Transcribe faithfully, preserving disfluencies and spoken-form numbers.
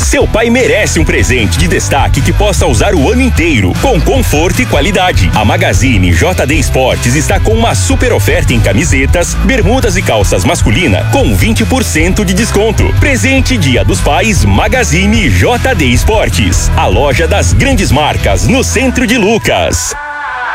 Seu pai merece um presente de destaque que possa usar o ano inteiro, com conforto e qualidade. A Magazine J D Esportes está com uma super oferta em camisetas, bermudas e calças masculina com vinte por cento de desconto. Presente Dia dos Pais Magazine J D Esportes, a loja das grandes marcas no centro de Lucas.